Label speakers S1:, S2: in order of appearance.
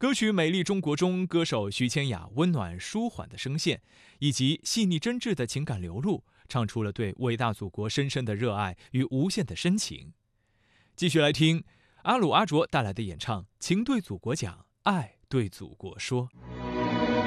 S1: 歌曲《美丽中国》中，歌手徐千雅温暖舒缓的声线，以及细腻真挚的情感流露，唱出了对伟大祖国深深的热爱与无限的深情。继续来听阿鲁阿卓带来的演唱《情对祖国讲，爱对祖国说》。